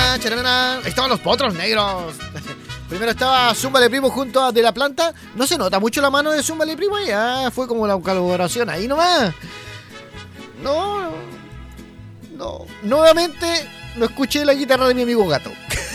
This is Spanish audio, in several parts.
Ahí estaban los Potros Negros. Primero estaba Zúmbale Primo junto a De La Planta. No se nota mucho la mano de Zúmbale Primo ahí. Fue como la colaboración ahí nomás. No. Nuevamente no escuché la guitarra de mi amigo Gato.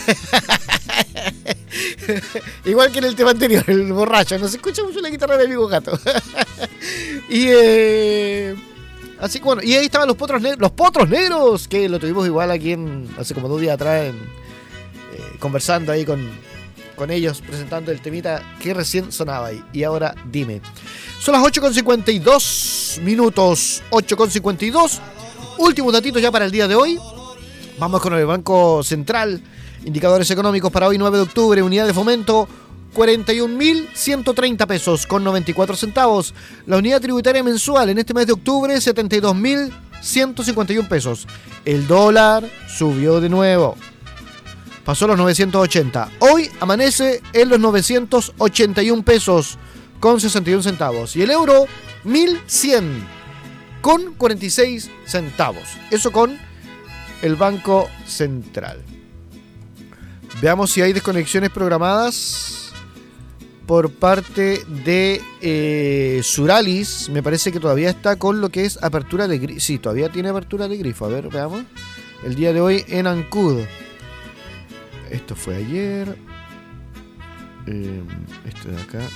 Igual que en el tema anterior, el borracho. No se escucha mucho la guitarra de mi amigo Gato. Y así que bueno, y ahí estaban los Potros Negros, que lo tuvimos igual aquí hace como 2 días atrás, conversando ahí con ellos, presentando el temita que recién sonaba ahí. Y ahora dime. Son las 8:52 minutos. 8:52. Últimos datitos ya para el día de hoy. Vamos con el Banco Central. Indicadores económicos para hoy 9 de octubre. Unidad de fomento 41.130 pesos con 94 centavos. La unidad tributaria mensual en este mes de octubre 72.151 pesos. El dólar subió de nuevo. Pasó los 980. Hoy amanece en los 981 pesos con 61 centavos. Y el euro 1.100 con 46 centavos. Eso con el Banco Central. Veamos si hay desconexiones programadas por parte de Suralis. Me parece que todavía está con lo que es apertura de grifo. Sí, todavía tiene apertura de grifo. A ver, veamos. El día de hoy en Ancud. Esto fue ayer. Esto de acá.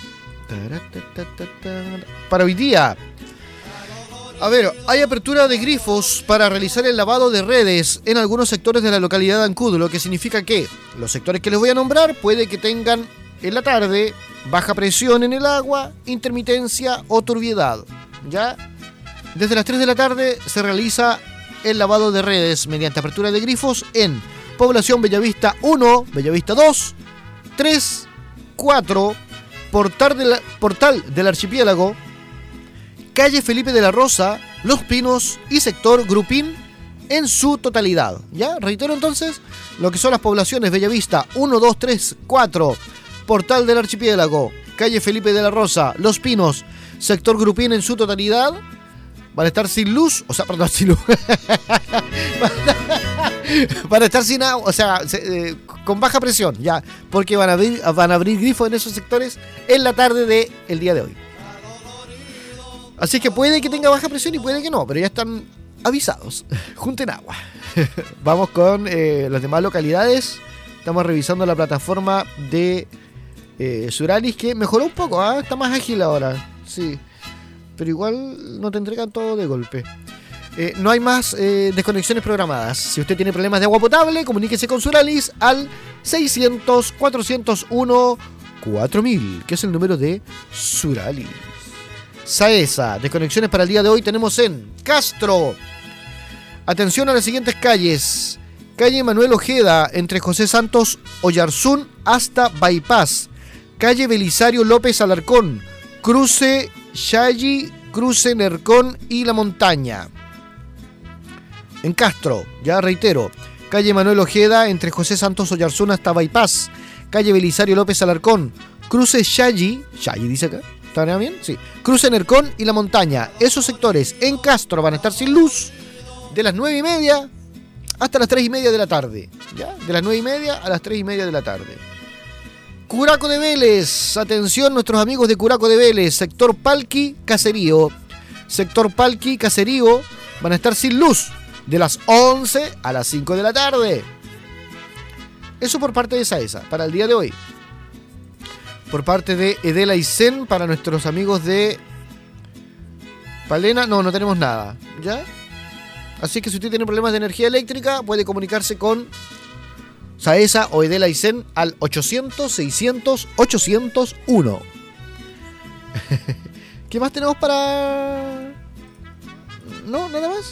Para hoy día. A ver, hay apertura de grifos para realizar el lavado de redes en algunos sectores de la localidad de Ancud, lo que significa que los sectores que les voy a nombrar puede que tengan en la tarde baja presión en el agua, intermitencia o turbiedad. ¿Ya? Desde las 3 de la tarde se realiza el lavado de redes mediante apertura de grifos en Población Bellavista 1, Bellavista 2, 3, 4, Portal del Archipiélago, Calle Felipe de la Rosa, Los Pinos y sector Grupín en su totalidad. ¿Ya? Reitero entonces lo que son las poblaciones Bellavista 1, 2, 3, 4, Portal del Archipiélago, Calle Felipe de la Rosa, Los Pinos, sector Grupín en su totalidad. Van a estar sin luz, o sea, perdón, sin luz. Van a estar sin agua, o sea, con baja presión, ya, porque van a abrir grifos en esos sectores en la tarde del día de hoy. Así que puede que tenga baja presión y puede que no, pero ya están avisados. Junten agua. Vamos con las demás localidades. Estamos revisando la plataforma de Suralis, que mejoró un poco, ¿eh? Está más ágil ahora, sí. Pero igual no te entregan todo de golpe. No hay más desconexiones programadas. Si usted tiene problemas de agua potable, comuníquese con Suralis al 600-401-4000, que es el número de Suralis. Saesa, desconexiones para el día de hoy tenemos en Castro. Atención a las siguientes calles. Calle Manuel Ojeda, entre José Santos Oyarzún hasta Bypass. Calle Belisario López Alarcón, cruce Yayi, cruce Nercón y La Montaña. En Castro, ya reitero, calle Manuel Ojeda, entre José Santos Oyarzún hasta Bypass. Calle Belisario López Alarcón, cruce Yayi dice acá. ¿Está bien? Sí. Cruce Nercón y La Montaña. Esos sectores en Castro van a estar sin luz de las 9:30 hasta las 3:30 de la tarde. ¿Ya? De las 9:30 a las 3:30 de la tarde. Curaco de Vélez. Atención, nuestros amigos de Curaco de Vélez. Sector Palqui, Caserío. Sector Palqui, Caserío van a estar sin luz de las 11 a las 5 de la tarde. Eso por parte de Saesa para el día de hoy. Por parte de Edela y Zen, para nuestros amigos de Palena, no tenemos nada, ¿ya? Así que si usted tiene problemas de energía eléctrica, puede comunicarse con Saesa o Edela y Zen al 800-600-801. ¿Qué más tenemos para...? ¿No? ¿Nada más?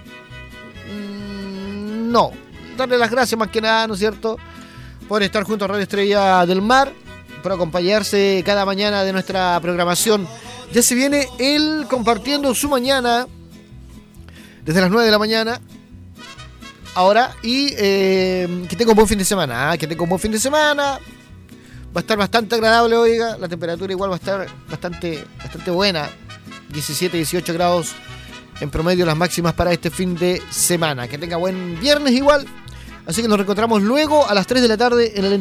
No. Darle las gracias más que nada, ¿no es cierto?, por estar junto a Radio Estrella del Mar, por acompañarse cada mañana de nuestra programación. Ya se viene él compartiendo su mañana desde las 9 de la mañana ahora, y que tenga un buen fin de semana, que tenga un buen fin de semana. Va a estar bastante agradable, oiga, la temperatura igual va a estar bastante buena, 17, 18 grados en promedio las máximas para este fin de semana. Que tenga buen viernes igual. Así que nos reencontramos luego a las 3 de la tarde en el